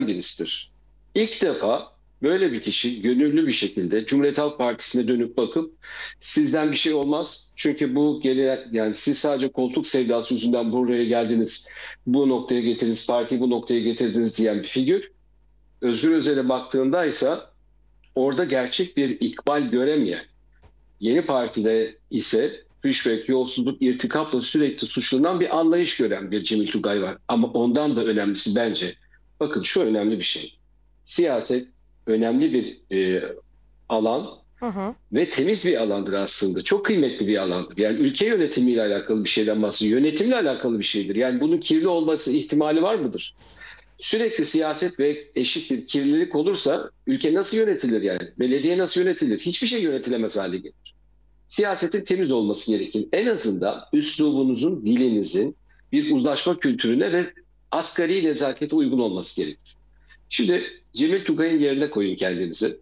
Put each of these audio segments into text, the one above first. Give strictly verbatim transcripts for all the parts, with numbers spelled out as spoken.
birisidir. İlk defa böyle bir kişi gönüllü bir şekilde Cumhuriyet Halk Partisi'ne dönüp bakıp sizden bir şey olmaz. Çünkü bu gele, yani siz sadece koltuk sevdası yüzünden buraya geldiniz. Bu noktaya getirdiniz, partiyi bu noktaya getirdiniz diyen bir figür. Özgür Özel'e baktığında ise orada gerçek bir ikbal göremeyen, Yeni Parti'de ise rüşvet, yolsuzluk, irtikapla sürekli suçlanan bir anlayış gören bir Cemil Tugay var. Ama ondan da önemlisi bence, bakın şu önemli bir şey. Siyaset önemli bir e, alan Hı hı. ve temiz bir alandır aslında. Çok kıymetli bir alandır. Yani ülke yönetimiyle alakalı bir şeyden bahsediyor. Yönetimle alakalı bir şeydir. Yani bunun kirli olması ihtimali var mıdır? Sürekli siyaset ve eşit bir kirlilik olursa ülke nasıl yönetilir yani? Belediye nasıl yönetilir? Hiçbir şey yönetilemez hale gelir. Siyasetin temiz olması gerekir. En azından üslubunuzun, dilinizin bir uzlaşma kültürüne ve asgari nezakete uygun olması gerekir. Şimdi Cemil Tugay'ın yerine koyun kendinizi.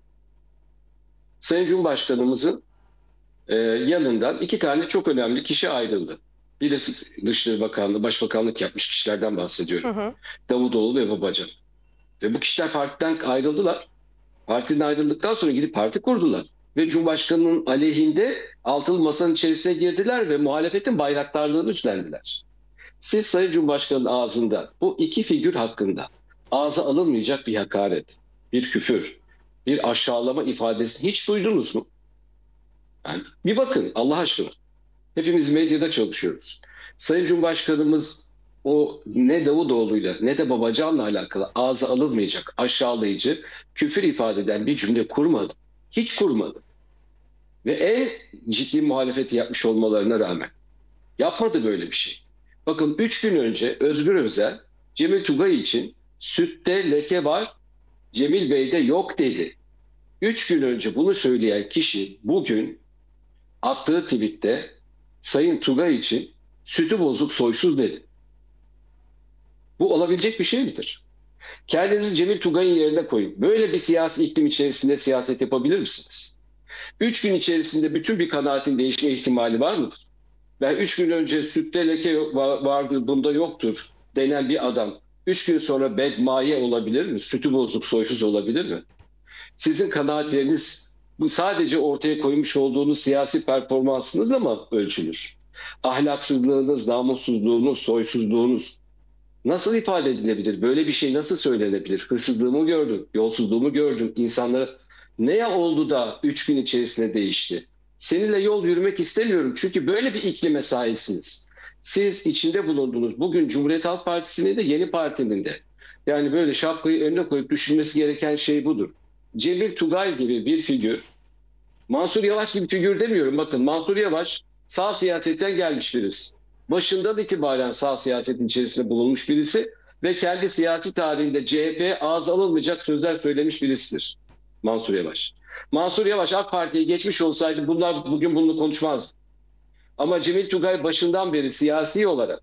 Sayın Cumhurbaşkanımızın e, yanından iki tane çok önemli kişi ayrıldı. Birisi Dışişleri Bakanlığı, Başbakanlık yapmış kişilerden Hı bahsediyorum. hı. Davutoğlu ve Babacan. Ve bu kişiler partiden ayrıldılar. Partiden ayrıldıktan sonra gidip parti kurdular. Ve Cumhurbaşkanı'nın aleyhinde altılı masanın içerisine girdiler ve muhalefetin bayraktarlığını üstlendiler. Siz Sayın Cumhurbaşkanı'nın ağzında bu iki figür hakkında ağza alınmayacak bir hakaret, bir küfür, bir aşağılama ifadesini hiç duydunuz mu? Yani bir bakın Allah aşkına. Hepimiz medyada çalışıyoruz. Sayın Cumhurbaşkanımız o ne Davutoğlu'yla ne de Babacan'la alakalı ağza alınmayacak aşağılayıcı küfür ifade eden bir cümle kurmadı. Hiç kurmadı. Ve en ciddi muhalefeti yapmış olmalarına rağmen yapmadı böyle bir şey. Bakın üç gün önce Özgür Özel Cemil Tugay için sütte leke var, Cemil Bey'de yok dedi. Üç gün önce bunu söyleyen kişi bugün attığı tweette Sayın Tugay için sütü bozuk soysuz dedi. Bu olabilecek bir şey midir? Kendinizi Cemil Tugay'ın yerine koyun. Böyle bir siyasi iklim içerisinde siyaset yapabilir misiniz? Üç gün içerisinde bütün bir kanaatin değişme ihtimali var mıdır? Ben üç gün önce sütte leke yok, vardır, bunda yoktur denen bir adam üç gün sonra bedmaye olabilir mi? Sütü bozuk soysuz olabilir mi? Sizin kanaatleriniz bu sadece ortaya koymuş olduğunuz siyasi performansınızla mı ölçülür? Ahlaksızlığınız, namussuzluğunuz, soysuzluğunuz nasıl ifade edilebilir? Böyle bir şey nasıl söylenebilir? Hırsızlığımı gördüm, yolsuzluğumu gördüm. İnsanlara ne oldu da üç gün içerisinde değişti? Seninle yol yürümek istemiyorum çünkü böyle bir iklime sahipsiniz. Siz içinde bulunduğunuz bugün Cumhuriyet Halk Partisi'nin de Yeni Parti'nin de yani böyle şapkayı önüne koyup düşünmesi gereken şey budur. Cemil Tugay gibi bir figür, Mansur Yavaş gibi figür demiyorum. Bakın Mansur Yavaş sağ siyasetten gelmiş birisi. Başından itibaren sağ siyasetin içerisinde bulunmuş birisi ve kendi siyasi tarihinde C H P'ye ağız alınmayacak sözler söylemiş birisidir Mansur Yavaş. Mansur Yavaş AK Parti'ye geçmiş olsaydı bunlar bugün bunu konuşmazdı. Ama Cemil Tugay başından beri siyasi olarak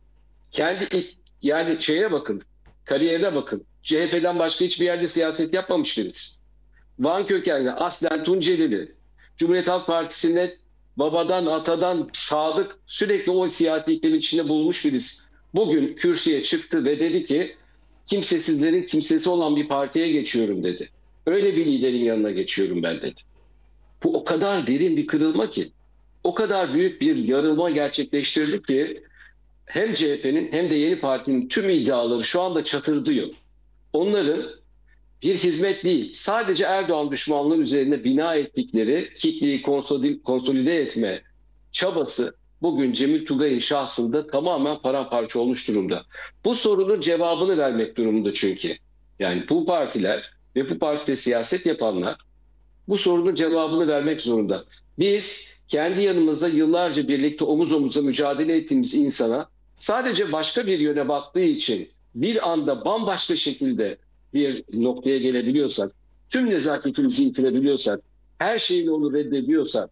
kendi yani şeye bakın, kariyerine bakın. C H P'den başka hiçbir yerde siyaset yapmamış birisi. Van kökenli, aslen Tuncelili, Cumhuriyet Halk Partisi'ne babadan, atadan sadık, sürekli o siyasi iklimin içinde bulunmuş birisi. Bugün kürsüye çıktı ve dedi ki kimsesizlerin kimsesi olan bir partiye geçiyorum dedi. Öyle bir liderin yanına geçiyorum ben dedi. Bu o kadar derin bir kırılma ki, o kadar büyük bir yarılma gerçekleştirdi ki hem C H P'nin hem de Yeni Parti'nin tüm iddiaları şu anda çatırdıyor. Onların bir hizmet değil, sadece Erdoğan düşmanlığı üzerine bina ettikleri kitleyi konsolide etme çabası bugün Cemil Tugay'ın şahsında tamamen paramparça olmuş durumda. Bu sorunun cevabını vermek durumunda çünkü. Yani bu partiler ve bu partide siyaset yapanlar bu sorunun cevabını vermek zorunda. Biz kendi yanımızda yıllarca birlikte omuz omuza mücadele ettiğimiz insana sadece başka bir yöne baktığı için bir anda bambaşka şekilde bir noktaya gelebiliyorsak, tüm nezaketimizi yitirebiliyorsak, her şeyini onu reddediyorsak,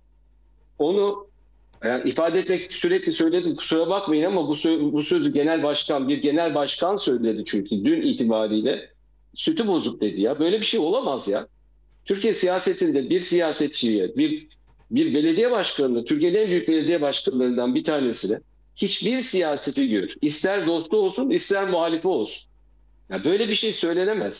onu yani ifade etmek sürekli söyledim kusura bakmayın ama bu, sö- bu sözü genel başkan, bir genel başkan söyledi çünkü dün itibariyle sütü bozuk dedi ya. Böyle bir şey olamaz ya. Türkiye siyasetinde bir siyasetçiye, bir bir belediye başkanına, Türkiye'nin en büyük belediye başkanlarından bir tanesine hiçbir siyasi figür, ister dostu olsun, ister muhalifi olsun, Ya böyle bir şey söylenemez.